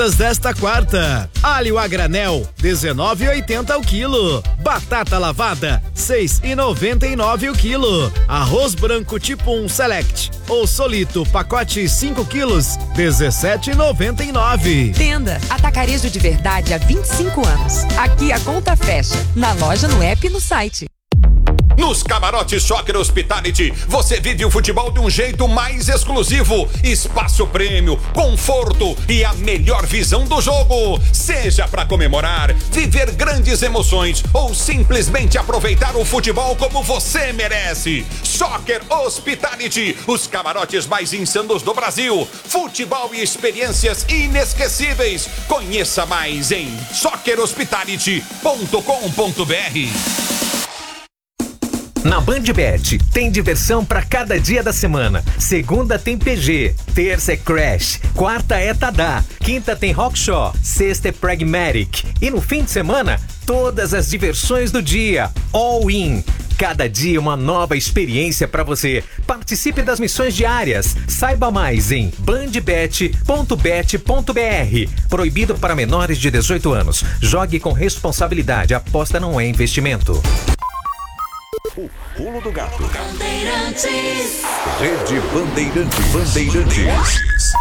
Desta quarta, alho a granel 19,80 o quilo, batata lavada 6,99 o quilo, arroz branco tipo 1 Select ou Solito pacote 5 quilos 17,99. Tenda Atacarejo de Verdade há 25 anos. Aqui a conta fecha, na loja, no app e no site. Nos camarotes Soccer Hospitality, você vive o futebol de um jeito mais exclusivo. Espaço prêmio, conforto e a melhor visão do jogo. Seja para comemorar, viver grandes emoções ou simplesmente aproveitar o futebol como você merece. Soccer Hospitality, os camarotes mais insanos do Brasil. Futebol e experiências inesquecíveis. Conheça mais em soccerhospitality.com.br. Na BandBet tem diversão para cada dia da semana. Segunda tem PG, terça é Crash, quarta é Tadá, quinta tem Rockshaw, sexta é Pragmatic e no fim de semana todas as diversões do dia, all in. Cada dia uma nova experiência para você. Participe das missões diárias. Saiba mais em bandbet.bet.br. Proibido para menores de 18 anos. Jogue com responsabilidade. Aposta não é investimento. O Pulo do Gato. Bandeirantes. Rede Bandeirantes.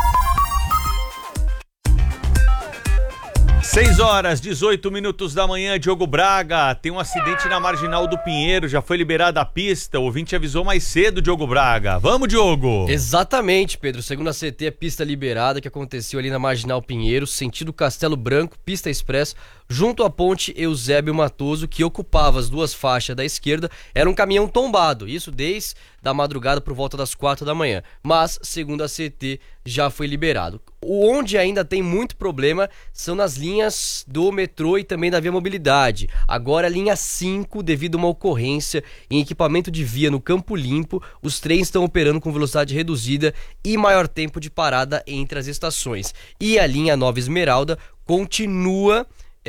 6h18 da manhã, Diogo Braga. Tem um acidente na Marginal do Pinheiro, já foi liberada a pista. O ouvinte avisou mais cedo, Diogo Braga. Vamos, Diogo! Exatamente, Pedro. Segundo a CT, a pista liberada que aconteceu ali na Marginal Pinheiro, sentido Castelo Branco, pista expressa, junto à ponte Eusébio Matoso, que ocupava as duas faixas da esquerda. Era um caminhão tombado, isso desde da madrugada por volta das 4 da manhã. Mas, segundo a CT, já foi liberado. Onde ainda tem muito problema são nas linhas do metrô e também da Via Mobilidade. Agora a linha 5, devido a uma ocorrência em equipamento de via no Campo Limpo, os trens estão operando com velocidade reduzida e maior tempo de parada entre as estações. E a linha Nova Esmeralda continua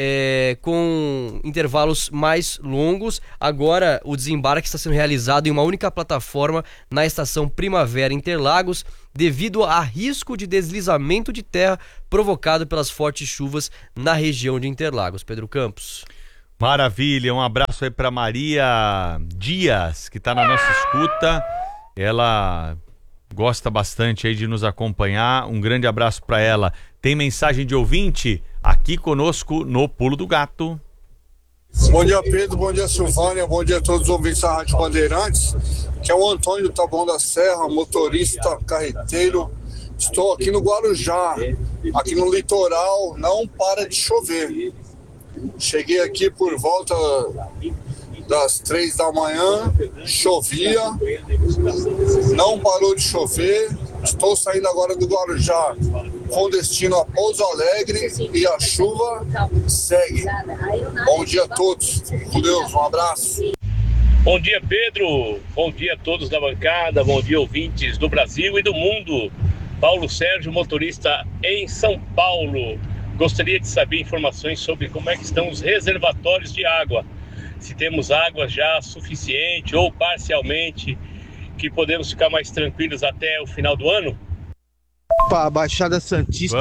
com intervalos mais longos. Agora o desembarque está sendo realizado em uma única plataforma na estação Primavera Interlagos, devido a risco de deslizamento de terra provocado pelas fortes chuvas na região de Interlagos. Pedro Campos. Maravilha, um abraço aí para Maria Dias, que está na nossa escuta. Ela gosta bastante aí de nos acompanhar. Um grande abraço para ela. Tem mensagem de ouvinte aqui conosco no Pulo do Gato. Bom dia, Pedro, bom dia, Silvânia, bom dia a todos os ouvintes da Rádio Bandeirantes, que é o Antônio do Taboão da Serra, motorista, carreteiro. Estou aqui no Guarujá, aqui no litoral, não para de chover. Cheguei aqui por volta das 3 da manhã, chovia, não parou de chover. Estou saindo agora do Guarujá com destino a Pouso Alegre e a chuva segue. Bom dia a todos, com Deus, um abraço. Bom dia, Pedro, bom dia a todos da bancada, bom dia, ouvintes do Brasil e do mundo. Paulo Sérgio, motorista em São Paulo. Gostaria de saber informações sobre como é que estão os reservatórios de água. Se temos água já suficiente ou parcialmente, que podemos ficar mais tranquilos até o final do ano? Opa, Baixada Santista.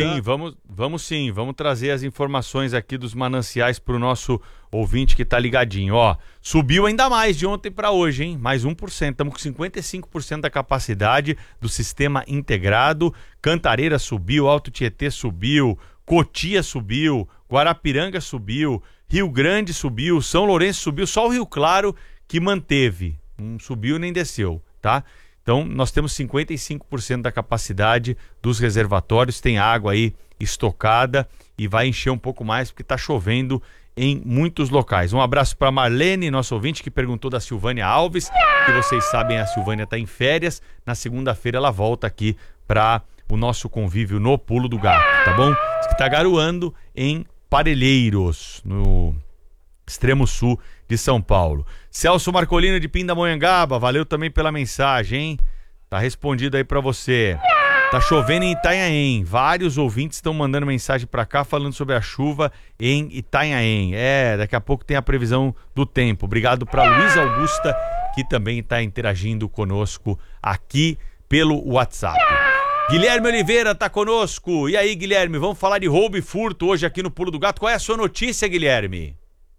Vamos trazer as informações aqui dos mananciais para o nosso ouvinte que está ligadinho. Ó, subiu ainda mais de ontem para hoje, hein? Mais 1%, estamos com 55% da capacidade do sistema integrado. Cantareira subiu, Alto Tietê subiu, Cotia subiu, Guarapiranga subiu, Rio Grande subiu, São Lourenço subiu, só o Rio Claro que manteve. Não subiu nem desceu, tá? Então, nós temos 55% da capacidade dos reservatórios, tem água aí estocada e vai encher um pouco mais porque está chovendo em muitos locais. Um abraço para Marlene, nosso ouvinte, que perguntou da Silvânia Alves, que vocês sabem, a Silvânia está em férias. Na segunda-feira ela volta aqui para o nosso convívio no Pulo do Gato, tá bom? Diz que está garoando em Parelheiros, no extremo sul de São Paulo. Celso Marcolino de Pindamonhangaba, valeu também pela mensagem, hein? Tá respondido aí pra você. Tá chovendo em Itanhaém. Vários ouvintes estão mandando mensagem pra cá falando sobre a chuva em Itanhaém. Daqui a pouco tem a previsão do tempo. Obrigado pra Luiz Augusta, que também tá interagindo conosco aqui pelo WhatsApp. Guilherme Oliveira tá conosco. E aí, Guilherme, vamos falar de roubo e furto hoje aqui no Pulo do Gato. Qual é a sua notícia, Guilherme?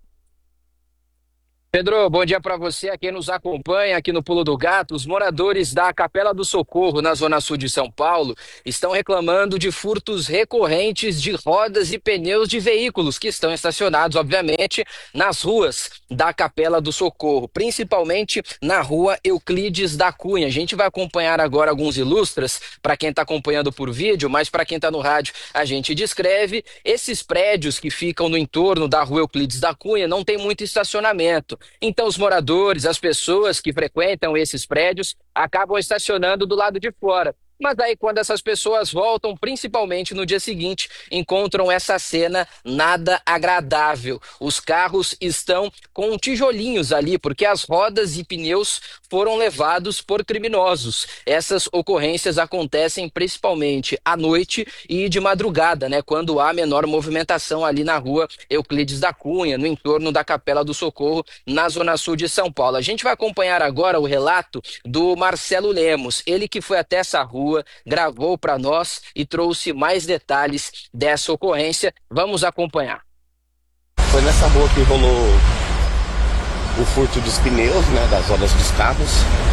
Pedro, bom dia para você, a quem nos acompanha aqui no Pulo do Gato. Os moradores da Capela do Socorro, na zona sul de São Paulo, estão reclamando de furtos recorrentes de rodas e pneus de veículos que estão estacionados, obviamente, nas ruas da Capela do Socorro, principalmente na rua Euclides da Cunha. A gente vai acompanhar agora alguns ilustras para quem está acompanhando por vídeo, mas para quem está no rádio, a gente descreve. Esses prédios que ficam no entorno da rua Euclides da Cunha não tem muito estacionamento. Então os moradores, as pessoas que frequentam esses prédios, acabam estacionando do lado de fora. Mas aí quando essas pessoas voltam, principalmente no dia seguinte, encontram essa cena nada agradável. Os carros estão com tijolinhos ali, porque as rodas e pneus foram levados por criminosos. Essas ocorrências acontecem principalmente à noite e de madrugada, né? Quando há menor movimentação ali na rua Euclides da Cunha, no entorno da Capela do Socorro, na zona sul de São Paulo. A gente vai acompanhar agora o relato do Marcelo Lemos, ele que foi até essa rua, gravou para nós e trouxe mais detalhes dessa ocorrência. Vamos acompanhar. Foi nessa rua que rolou o furto dos pneus, né, das rodas dos carros.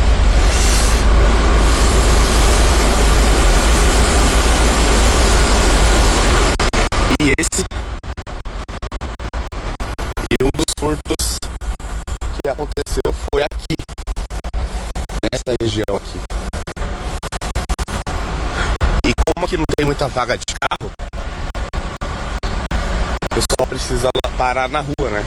E um dos furtos que aconteceu foi aqui, nessa região aqui. E como aqui não tem muita vaga de carro, o pessoal precisa parar na rua, né?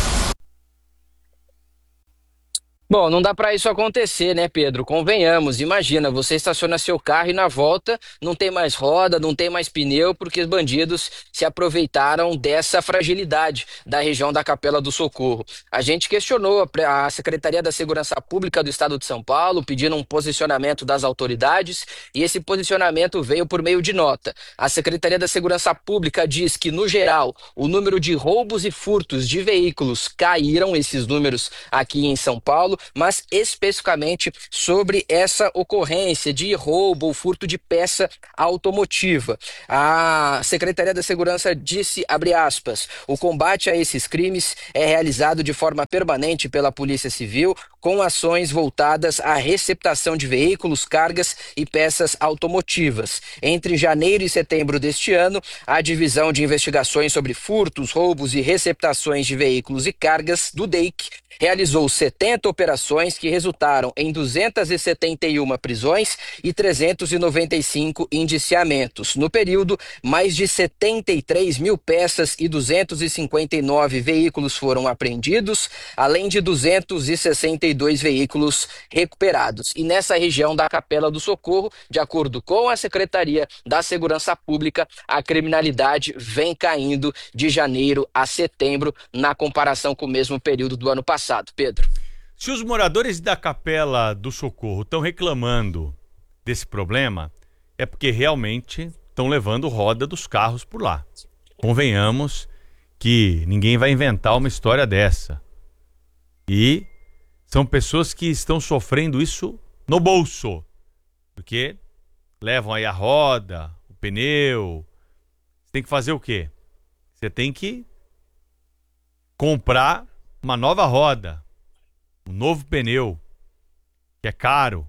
Bom, não dá para isso acontecer, né, Pedro? Convenhamos, imagina, você estaciona seu carro e na volta não tem mais roda, não tem mais pneu, porque os bandidos se aproveitaram dessa fragilidade da região da Capela do Socorro. A gente questionou a Secretaria da Segurança Pública do Estado de São Paulo, pedindo um posicionamento das autoridades, e esse posicionamento veio por meio de nota. A Secretaria da Segurança Pública diz que, no geral, o número de roubos e furtos de veículos caíram, esses números aqui em São Paulo, mas especificamente sobre essa ocorrência de roubo ou furto de peça automotiva. A Secretaria da Segurança disse, abre aspas, o combate a esses crimes é realizado de forma permanente pela Polícia Civil, com ações voltadas à receptação de veículos, cargas e peças automotivas. Entre janeiro e setembro deste ano, a Divisão de Investigações sobre Furtos, Roubos e Receptações de Veículos e Cargas, do DEIC, realizou 70 operações que resultaram em 271 prisões e 395 indiciamentos. No período, mais de 73 mil peças e 259 veículos foram apreendidos, além de 262 veículos recuperados. E nessa região da Capela do Socorro, de acordo com a Secretaria da Segurança Pública, a criminalidade vem caindo de janeiro a setembro na comparação com o mesmo período do ano passado. Pedro. Se os moradores da Capela do Socorro estão reclamando desse problema, é porque realmente estão levando roda dos carros por lá. Convenhamos que ninguém vai inventar uma história dessa. E são pessoas que estão sofrendo isso no bolso, porque levam aí a roda, o pneu. Você tem que fazer o quê? Você tem que comprar uma nova roda, um novo pneu, que é caro.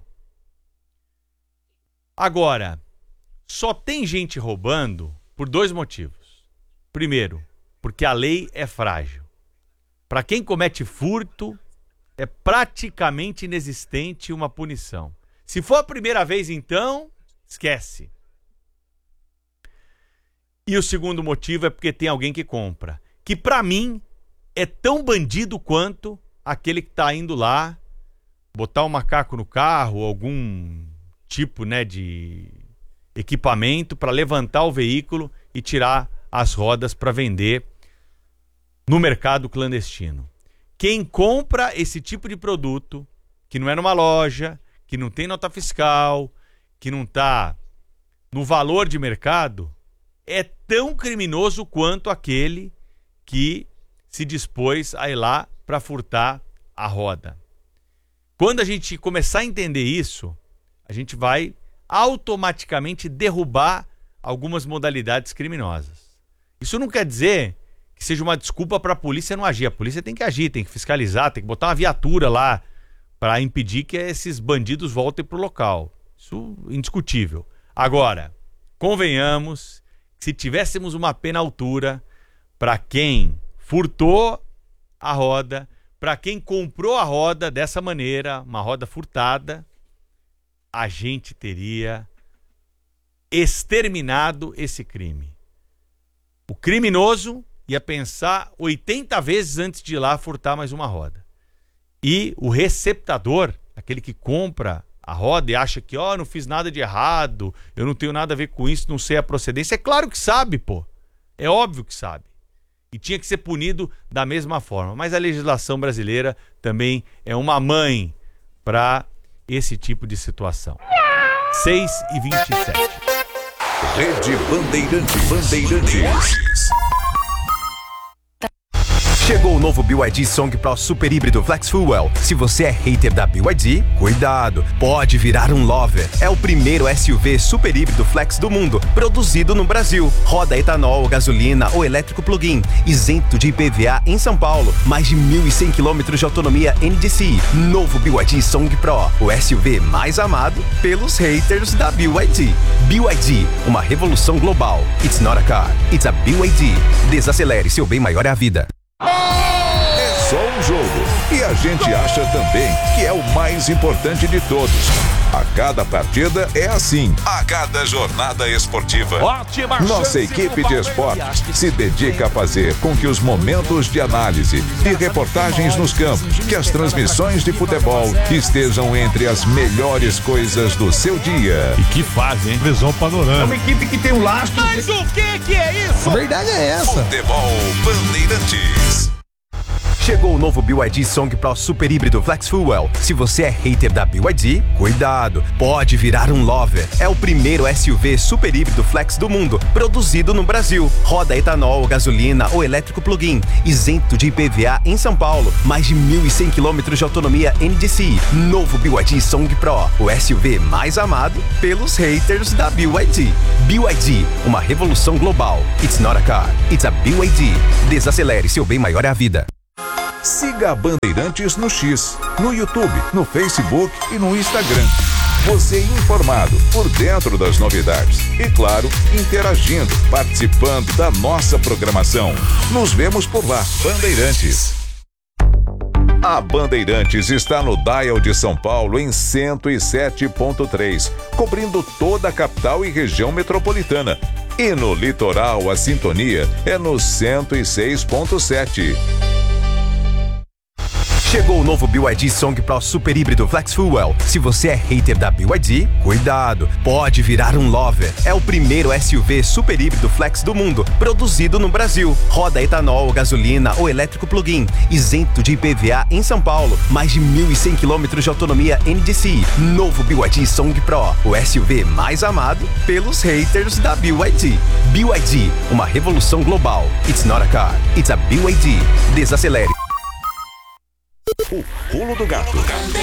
Agora, só tem gente roubando por dois motivos. Primeiro, porque a lei é frágil. Para quem comete furto, é praticamente inexistente uma punição. Se for a primeira vez, então, esquece. E o segundo motivo é porque tem alguém que compra, que para mim é tão bandido quanto aquele que está indo lá botar um macaco no carro, algum tipo, né, de equipamento para levantar o veículo e tirar as rodas para vender no mercado clandestino. Quem compra esse tipo de produto, que não é numa loja, que não tem nota fiscal, que não está no valor de mercado, é tão criminoso quanto aquele que se dispôs a ir lá para furtar a roda. Quando a gente começar a entender isso, a gente vai automaticamente derrubar algumas modalidades criminosas. Isso não quer dizer que seja uma desculpa para a polícia não agir. A polícia tem que agir, tem que fiscalizar, tem que botar uma viatura lá para impedir que esses bandidos voltem para o local. Isso é indiscutível. Agora, convenhamos que se tivéssemos uma pena à altura para quem furtou a roda, para quem comprou a roda dessa maneira, uma roda furtada, a gente teria exterminado esse crime. O criminoso ia pensar 80 vezes antes de ir lá furtar mais uma roda. E o receptador, aquele que compra a roda e acha que, não fiz nada de errado, eu não tenho nada a ver com isso, não sei a procedência, é claro que sabe, pô. É óbvio que sabe. E tinha que ser punido da mesma forma. Mas a legislação brasileira também é uma mãe para esse tipo de situação. 6h27. Rede Bandeirantes. Chegou o novo BYD Song Pro Super Híbrido Flex Fuel. Se você é hater da BYD, cuidado, pode virar um lover. É o primeiro SUV super híbrido flex do mundo, produzido no Brasil. Roda etanol, gasolina ou elétrico plug-in, isento de IPVA em São Paulo. Mais de 1.100 km de autonomia NDCi. Novo BYD Song Pro, o SUV mais amado pelos haters da BYD. BYD, uma revolução global. It's not a car, it's a BYD. Desacelere, seu bem maior é a vida. É só um jogo. E a gente acha também que é o mais importante de todos. A cada partida é assim. A cada jornada esportiva. Ótima Nossa equipe de esportes se dedica a fazer com que os momentos de análise e reportagens nos campos, que as transmissões de futebol estejam entre as melhores coisas do seu dia. E que fase, hein? Visão panorâmica. É uma equipe que tem um lastro. Mas o que é isso? A verdade é essa. Futebol Bandeirantes. Chegou o novo BYD Song Pro Super Híbrido Flex Fuel. Se você é hater da BYD, cuidado, pode virar um lover. É o primeiro SUV super híbrido flex do mundo, produzido no Brasil. Roda etanol, gasolina ou elétrico plug-in, isento de IPVA em São Paulo. Mais de 1.100 km de autonomia NDCi. Novo BYD Song Pro, o SUV mais amado pelos haters da BYD. BYD, uma revolução global. It's not a car, it's a BYD. Desacelere, seu bem maior é a vida. Siga a Bandeirantes no X, no YouTube, no Facebook e no Instagram. Você informado, por dentro das novidades. E claro, interagindo, participando da nossa programação. Nos vemos por lá, Bandeirantes. A Bandeirantes está no dial de São Paulo em 107.3, cobrindo toda a capital e região metropolitana. E no litoral, a sintonia é no 106.7. Chegou o novo BYD Song Pro Super Híbrido Flex Fuel. Se você é hater da BYD, cuidado, pode virar um lover. É o primeiro SUV super híbrido flex do mundo, produzido no Brasil. Roda etanol, gasolina ou elétrico plug-in, isento de IPVA em São Paulo. Mais de 1.100 km de autonomia NDCi. Novo BYD Song Pro, o SUV mais amado pelos haters da BYD. BYD, uma revolução global. It's not a car, it's a BYD. Desacelere. O Pulo do Gato.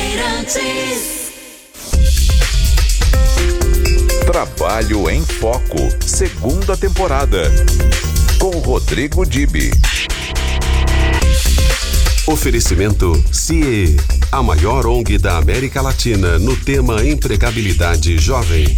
Trabalho em Foco, segunda temporada. Com Rodrigo Dibi. Oferecimento CIE, a maior ONG da América Latina no tema empregabilidade jovem.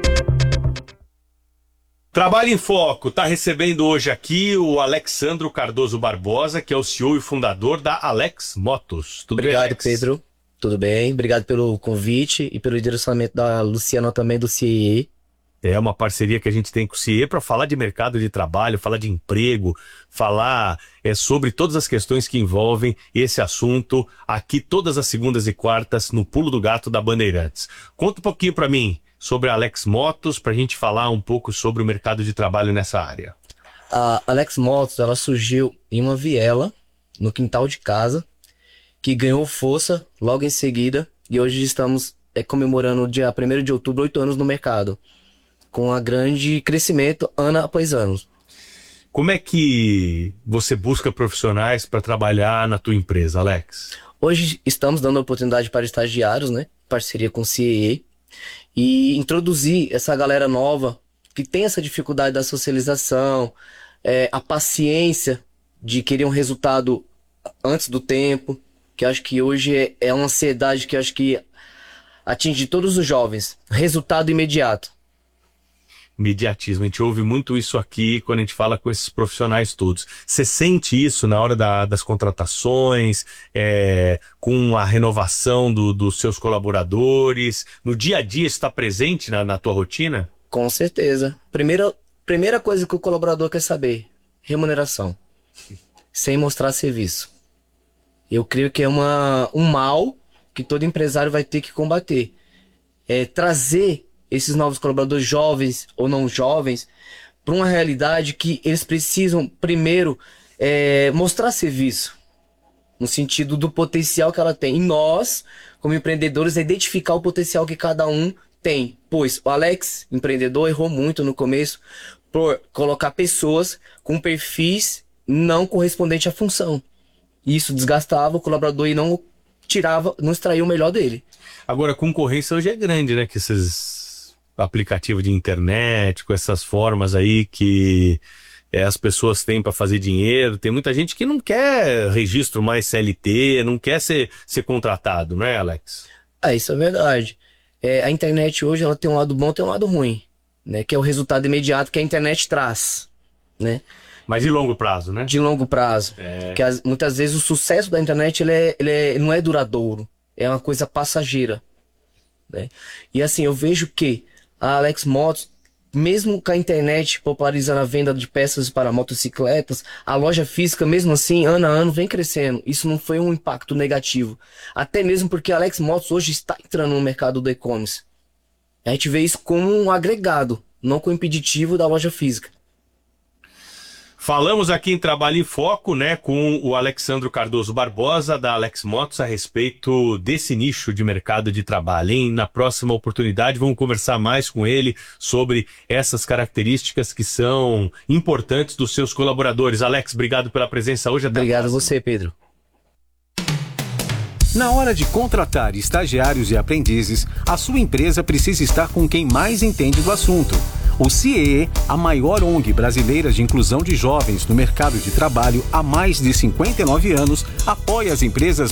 Trabalho em Foco, tá recebendo hoje aqui o Alexandro Cardoso Barbosa, que é o CEO e fundador da Alex Motos. Tudo bem, Alex? Pedro. Tudo bem? Obrigado pelo convite e pelo direcionamento da Luciana também do CIE. É uma parceria que a gente tem com o CIE para falar de mercado de trabalho, falar de emprego, falar sobre todas as questões que envolvem esse assunto aqui todas as segundas e quartas no Pulo do Gato da Bandeirantes. Conta um pouquinho para mim sobre a Alex Motos, para a gente falar um pouco sobre o mercado de trabalho nessa área. A Alex Motos, ela surgiu em uma viela no quintal de casa, que ganhou força logo em seguida, e hoje estamos comemorando o dia 1º de outubro, 8 anos no mercado, com um grande crescimento ano após ano. Como é que você busca profissionais para trabalhar na tua empresa, Alex? Hoje estamos dando oportunidade para estagiários, né? Parceria com o CIE. e introduzir essa galera nova que tem essa dificuldade da socialização, a paciência de querer um resultado antes do tempo, que eu acho que hoje é uma ansiedade que eu acho que atinge todos os jovens. Resultado imediato. Imediatismo, a gente ouve muito isso aqui quando a gente fala com esses profissionais todos. Você sente isso na hora das contratações, com a renovação dos seus colaboradores? No dia a dia isso está presente na tua rotina? Com certeza. Primeira coisa que o colaborador quer saber, remuneração. Sem mostrar serviço. Eu creio que é um mal que todo empresário vai ter que combater. Trazer esses novos colaboradores, jovens ou não jovens, para uma realidade que eles precisam, primeiro, mostrar serviço, no sentido do potencial que ela tem. E nós, como empreendedores, identificar o potencial que cada um tem. Pois o Alex, empreendedor, errou muito no começo por colocar pessoas com perfis não correspondentes à função. Isso desgastava o colaborador e não extraía o melhor dele. Agora, a concorrência hoje é grande, né? Que esses aplicativos de internet, com essas formas aí que as pessoas têm para fazer dinheiro. Tem muita gente que não quer registro mais CLT, não quer ser contratado, não é, Alex? Isso é verdade. A internet hoje ela tem um lado bom e tem um lado ruim, né? Que é o resultado imediato que a internet traz, né? Mas de longo prazo, né? De longo prazo. Porque muitas vezes o sucesso da internet ele não é duradouro. É uma coisa passageira, né? E assim, eu vejo que a Alex Motos, mesmo com a internet popularizando a venda de peças para motocicletas, a loja física, mesmo assim, ano a ano, vem crescendo. Isso não foi um impacto negativo. Até mesmo porque a Alex Motos hoje está entrando no mercado do e-commerce. A gente vê isso como um agregado, não como impeditivo da loja física. Falamos aqui em Trabalho em Foco, né, com o Alexandro Cardoso Barbosa, da Alex Motos, a respeito desse nicho de mercado de trabalho, hein? Na próxima oportunidade vamos conversar mais com ele sobre essas características que são importantes dos seus colaboradores. Alex, obrigado pela presença hoje. Obrigado a você, Pedro. Na hora de contratar estagiários e aprendizes, a sua empresa precisa estar com quem mais entende do assunto. O CIEE, a maior ONG brasileira de inclusão de jovens no mercado de trabalho há mais de 59 anos, apoia as empresas